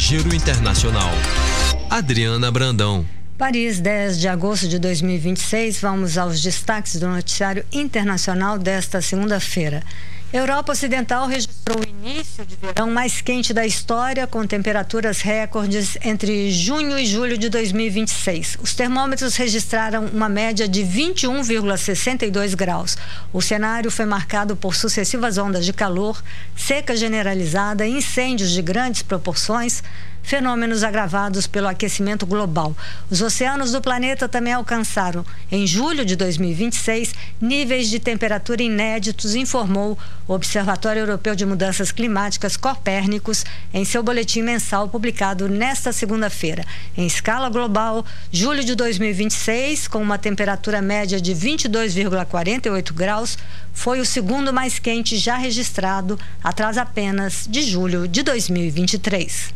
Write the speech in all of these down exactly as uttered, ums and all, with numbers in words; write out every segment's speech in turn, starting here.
Giro Internacional. Adriana Brandão. Paris, dez de agosto de dois mil e vinte e seis, vamos aos destaques do noticiário internacional desta segunda-feira. Europa Ocidental registrou o início de verão mais quente da história, com temperaturas recordes entre junho e julho de dois mil e vinte e seis. Os termômetros registraram uma média de vinte e um vírgula sessenta e dois graus. O cenário foi marcado por sucessivas ondas de calor, seca generalizada, incêndios de grandes proporções, fenômenos agravados pelo aquecimento global. Os oceanos do planeta também alcançaram, em julho de dois mil e vinte e seis, níveis de temperatura inéditos, informou o Observatório Europeu de Mudanças Climáticas Copérnicos em seu boletim mensal publicado nesta segunda-feira. Em escala global, julho de dois mil e vinte e seis, com uma temperatura média de vinte e dois vírgula quarenta e oito graus, foi o segundo mais quente já registrado, atrás apenas de julho de dois mil e vinte e três.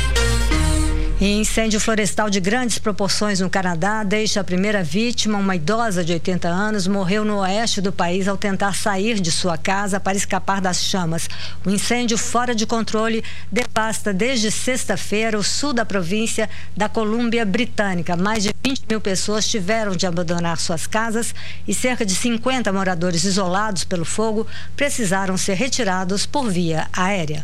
E incêndio florestal de grandes proporções no Canadá deixa a primeira vítima, uma idosa de oitenta anos, morreu no oeste do país ao tentar sair de sua casa para escapar das chamas. O incêndio fora de controle devasta desde sexta-feira o sul da província da Colômbia Britânica. Mais de vinte mil pessoas tiveram de abandonar suas casas e cerca de cinquenta moradores isolados pelo fogo precisaram ser retirados por via aérea.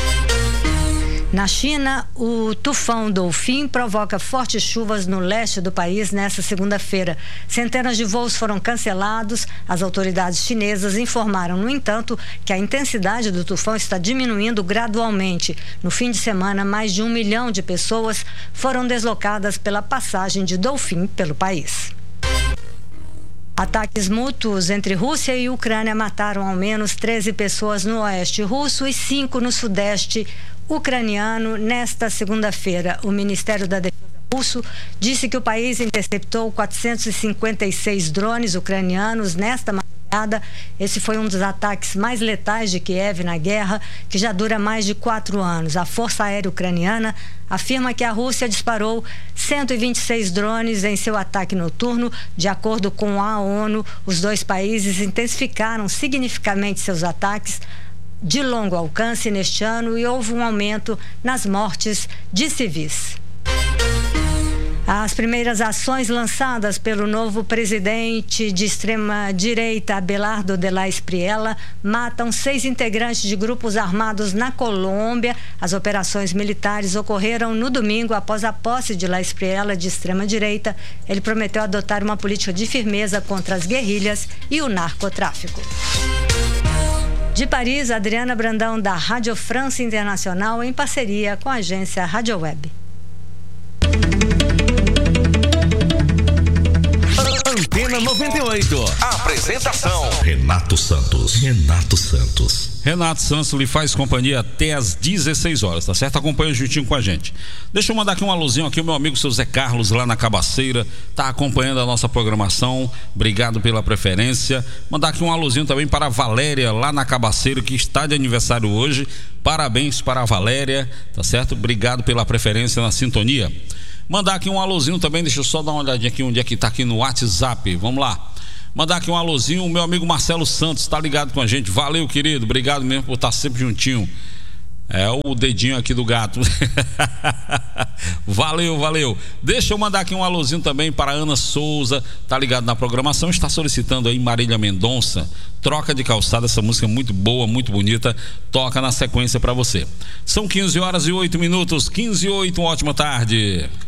Na China, o tufão Dolphin provoca fortes chuvas no leste do país nesta segunda-feira. Centenas de voos foram cancelados. As autoridades chinesas informaram, no entanto, que a intensidade do tufão está diminuindo gradualmente. No fim de semana, mais de um milhão de pessoas foram deslocadas pela passagem de Dolphin pelo país. Ataques mútuos entre Rússia e Ucrânia mataram ao menos treze pessoas no oeste russo e cinco no sudeste ucraniano nesta segunda-feira. O Ministério da Defesa russo disse que o país interceptou quatrocentos e cinquenta e seis drones ucranianos nesta madrugada. Esse foi um dos ataques mais letais de Kiev na guerra, que já dura mais de quatro anos. A Força Aérea Ucraniana afirma que a Rússia disparou cento e vinte e seis drones em seu ataque noturno. De acordo com a ONU, os dois países intensificaram significativamente seus ataques de longo alcance neste ano e houve um aumento nas mortes de civis. As primeiras ações lançadas pelo novo presidente de extrema-direita, Abelardo de la Espriella, matam seis integrantes de grupos armados na Colômbia. As operações militares ocorreram no domingo após a posse de la Espriella de extrema-direita. Ele prometeu adotar uma política de firmeza contra as guerrilhas e o narcotráfico. De Paris, Adriana Brandão, da Rádio França Internacional, em parceria com a agência Rádio Web. Antena noventa e oito. Apresentação: Renato Santos. Renato Santos. Renato Santos lhe faz companhia até às dezesseis horas, tá certo? Acompanha juntinho com a gente. Deixa eu mandar aqui um alôzinho aqui, o meu amigo seu Zé Carlos, lá na Cabaceira, tá acompanhando a nossa programação. Obrigado pela preferência. Mandar aqui um alôzinho também para a Valéria, lá na Cabaceira, que está de aniversário hoje. Parabéns para a Valéria, tá certo? Obrigado pela preferência na sintonia. Mandar aqui um alôzinho também, deixa eu só dar uma olhadinha aqui onde é que tá aqui no WhatsApp. Vamos lá. Mandar aqui um alôzinho, o meu amigo Marcelo Santos tá ligado com a gente. Valeu, querido, obrigado mesmo por estar sempre juntinho. É o dedinho aqui do gato. Valeu, valeu. Deixa eu mandar aqui um alôzinho também para a Ana Souza, tá ligado na programação, está solicitando aí Marília Mendonça, Troca de Calçada. Essa música é muito boa, muito bonita, toca na sequência para você. São quinze horas e oito minutos, quinze e oito, uma ótima tarde.